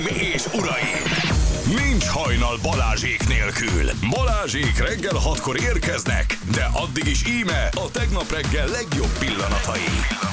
És uraim, nincs hajnal Balázsék nélkül. Balázsék reggel 6-kor érkeznek, de addig is íme a tegnap reggel legjobb pillanatai.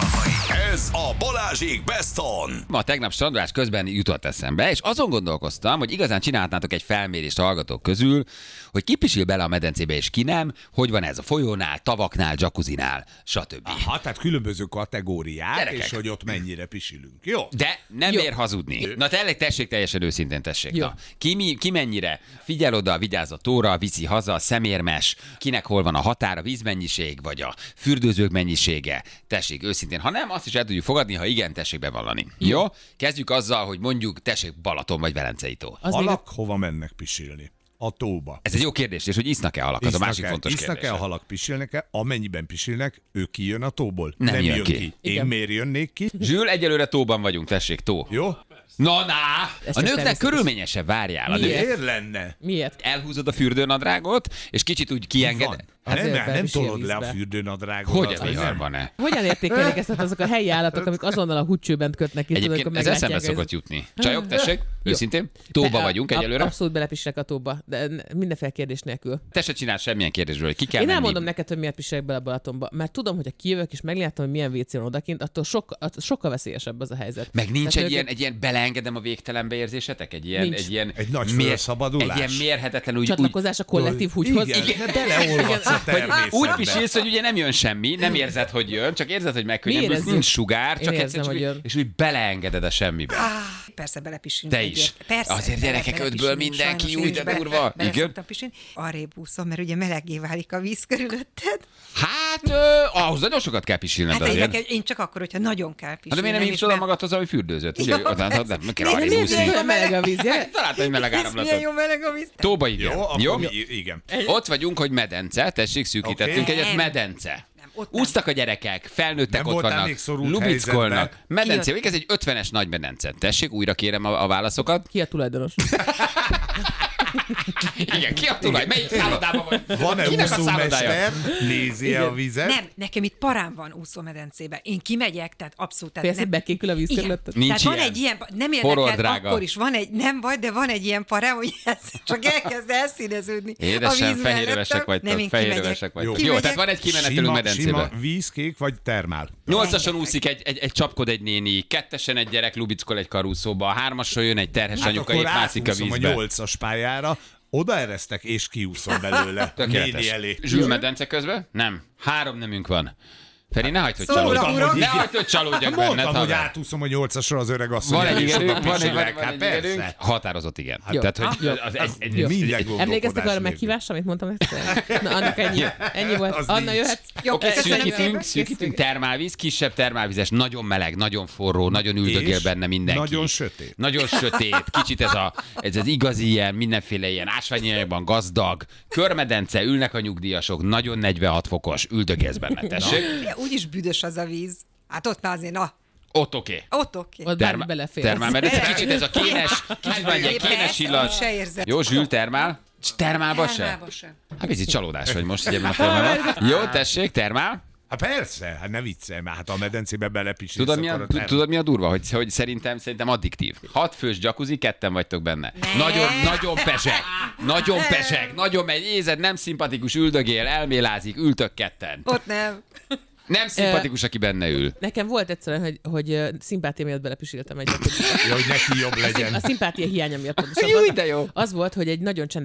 Ez a Balázsék Best On. Ma tegnap strandolás közben jutott eszembe, és azon gondolkoztam, hogy igazán csinálhatnátok egy felmérést a hallgatók közül, hogy ki pisil bele a medencébe és ki nem, hogy van ez a folyónál, tavaknál, jacuzzinál, stb. Aha, tehát különböző kategóriák, Gyerekek. és hogy ott mennyire pisilünk. Jó? De nem ér hazudni. Na tényleg tessék, teljesen őszintén tessék. Jó. Na, ki mennyire figyel oda, vigyáz a tóra, viszi haza, szemérmes, kinek hol van a határ, a vízmennyiség, vagy a fürdőzők mennyisége. Tessék, őszintén. Ha nem, azt is el tudjuk fogadni, ha igen, tessék bevallani. Jó? Kezdjük azzal, hogy mondjuk tessék Balaton vagy Velencei tó. Az még Halak hova mennek pisilni? A tóba. Ez egy jó kérdés, és hogy isznak-e halak, az a másik fontos kérdés. Isznak-e a halak, pisilnek-e? Amennyiben pisilnek, ő kijön a tóból? Nem jön ki. Én Igen. miért jönnék ki? Zsül, egyelőre tóban vagyunk, tessék, tó. Jó? Na, Ez a csak nőknek természetes. körülményesebb, várjál. A nők Miért lenne? Miért? elhúzod a fürdőnadrágot, és kicsit úgy kiengeded. Van. Azért Nem bepisíl tolod le a vízbe. fürdőnadrágot. Hogy a az viharban-e? Hogyan értékelik ezt azok a helyi állatok, amik azonnal a húcsőben kötnek ki? tudod, Egyébként amikor ez meglátják, eszembe hogy szokott jutni. Csajok, tessék, Jó. őszintén. Tóba Te- vagyunk egyelőre. Abszolút belepisek a tóba, de mindenféle kérdés nélkül. Te se csinálsz semmilyen kérdésből, hogy ki kell Én menni. elmondom neked, hogy miért pisilek bele a Balatonba, mert tudom, hogy ha kijövök és meglátom, hogy milyen WC van odakint, attól sokkal veszélyesebb az a helyzet. Meg nincs Tehát egy ilyen beleengedem a végtelenbe érzésetek? Nincs. Egy nagy felszabadulás. Egy ilyen mérhetetlen úgy... Csatlakozás a kollektív húgyhoz. Igen, de beleolvadsz a természetbe. Úgy pisilsz, hogy ugye nem jön semmi, nem érzed, hogy jön, csak érzed, hogy megkönnyebbülsz, érezzük? nincs sugár, Én csak érzem, egyszer csak hogy jön. és úgy beleengeded a semmibe. Persze belepisilünk. Te is. Persze, Azért gyerekek, belepisilünk, ötből mindenki, sajnos új, én is de durva. Bele Igen? szoktam pisilni. Arrébb úszom, mert ugye melegé válik a víz körülötted. Hát, ahhoz nagyon sokat kell pisilned Hát azért. én csak akkor, hogyha nagyon kell Hát de pisilni. miért nem hívsz oda magadhoz, ami fürdőzött? Ugye, Jó, nem persze. kell Nem arrébb érzed, úszni. hogy Olyan meleg a víz, gyere. Találtam egy meleg Ez milyen áramlatot. jó meleg a víz. Tóba igen. Jó, akkor Jó? igen. Ott vagyunk, hogy medence, tessék, szűkítettünk Oké. egyet, Nem. medence. Nem, ott nem. Úsztak a gyerekek, felnőttek Nem ott voltál vannak, még szorult lubickolnak. helyzetben? Medence, Ki ez egy 50-es nagy medence. Tessék, újra kérem a válaszokat. Ki a tulajdonos? Igen, ki a tulaj? Melyik szállodában vagy? Van-e Kinek a szállodája? úszómester? Nézi-e a vizet? Nem, nekem itt parám van úszómedencébe. Én kimegyek, tehát abszolút. Tehát Félsz, hogy bekékül a víz Igen. körülötted? Nincs Tehát van ilyen. egy ilyen, nem Horror érdekel, drága. akkor is van egy, nem baj, de van egy ilyen parám, hogy ez csak elkezd elszíneződni. a Édesem, víz fehérövesek mellettem. vagytok, fehérövesek vagytok. Jó. Jó, tehát van egy kimenetelünk medencébe. Sima víz, kék vagy termál? 8-ason úszik egy csapkod egy néni, 2-esen egy gyerek lubickol egy karúszóba, a 3-ason jön egy terhes anyuka, épp mászik a átúszom vízbe. a 8-as pályára, odaeresztek és kiúszom belőle. Tökéletes. Néni elé. Zsül medence közben? Nem. 3 nemünk van. Feri, ne hagyd, hogy Szóra csalódjak. urak. Ne hagyd, hogy csalódjak Hát benned, mondtam, hogy haver. átúszom a 8-asra az öreg asszony. Van egy elé, és igenünk, oda van egy pisilek. Hát igenünk. persze. Határozott igen. Jó. Tehát, hogy Jó. az egy Jó. Minden gondolkodás Emlékeztek arra a nélkül. meghívásra, amit mondtam ezt? Na, annak ennyi volt. Az Anna, nincs. jöhetsz? Jó, Oké, köszönöm szépen. szűkítünk, termálvíz, kisebb termálvizes, nagyon meleg, nagyon forró, nagyon üldögél És benne mindenki. nagyon sötét. Nagyon sötét, kicsit ez az igazi ilyen, mindenféle ilyen ásványanyagban gazdag, körmedence, ülnek a nyugdíjasok, nagyon 46 fokos, üldögélsz benne, tessék. Ja, úgyis büdös az a víz. Hát ott már azért, na, Ott oké. ott oké. Ott bármi belefér. Termálmedence, kicsit ez a kénes, kicsit van egy ilyen kénes Persze, illat. se érzed. Jó, Zsül, termál? Termálba se? Termába sem. Hát picit csalódás vagy most, ugye ebben a formában. Jó, tessék, termál. Hát persze, hát ne viccelj, mert hát a medencébe belepisilsz. Tudod mi a durva? Hogy szerintem addiktív. 6 fős jacuzzi, 2 vagytok benne. Nagyon pesek. Nagyon pesek. Nagyon megy, ézed, nem szimpatikus, üldögél, elmélázik, ültök 2. Ott nem. Nem szimpatikus, aki benne ül. Nekem volt egyszer, hogy szimpátia miatt belepisiltem egy Ja, hogy neki jobb legyen. A szimpátia hiánya miatt pontosan. Jó, de jó. Az volt, hogy egy nagyon csendes